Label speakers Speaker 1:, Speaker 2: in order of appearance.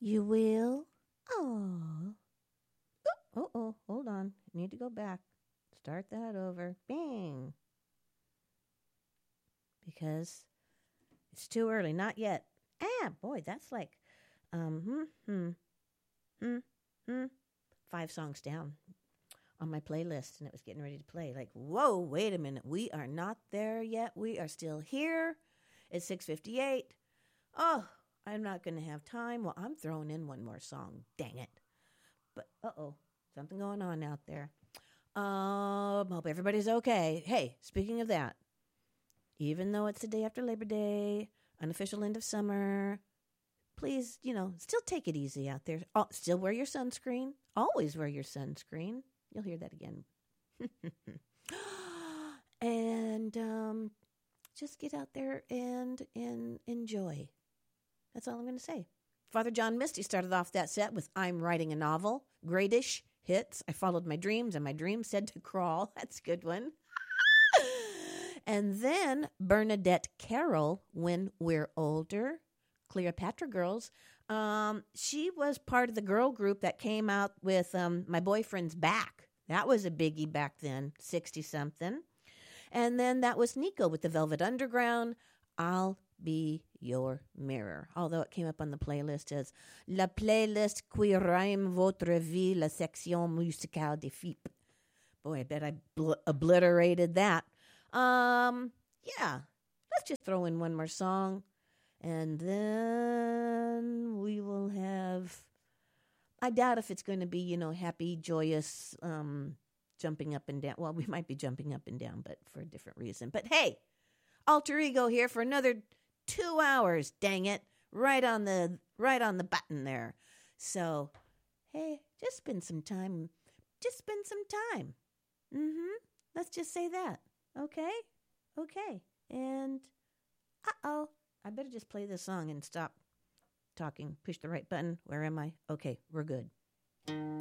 Speaker 1: You will? Oh. Oh, hold on. Need to go back. Start that over. Bing. Because it's too early. Not yet. Boy, that's like, 5 songs down on my playlist, and it was getting ready to play. Like, whoa, wait a minute. We are not there yet. We are still here. It's 6:58. Oh, I'm not going to have time. Well, I'm throwing in one more song. Dang it. But, something going on out there. Hope everybody's okay. Hey, speaking of that, even though it's the day after Labor Day, unofficial end of summer, please, still take it easy out there. Still wear your sunscreen. Always wear your sunscreen. You'll hear that again. And just get out there and enjoy. That's all I'm going to say. Father John Misty started off that set with I'm Writing a Novel. Greatish hits. I followed my dreams, and my dream said to crawl. That's a good one. And then Bernadette Carroll, When We're Older. Cleopatra Girls. She was part of the girl group that came out with My Boyfriend's Back. That was a biggie back then, 60-something. And then that was Nico with the Velvet Underground, I'll Be Your Mirror. Although it came up on the playlist as La playlist qui rime votre vie, la section musicale des FIP. Boy, I bet I obliterated that. Yeah, let's just throw in one more song. And then we will have, I doubt if it's going to be, happy, joyous, jumping up and down. Well, we might be jumping up and down, but for a different reason. But hey, Alter Ego here for another 2 hours. Dang it. Right on the button there. So, hey, just spend some time. Let's just say that. Okay. And, I better just play this song and stop talking. Push the right button. Where am I? Okay, we're good.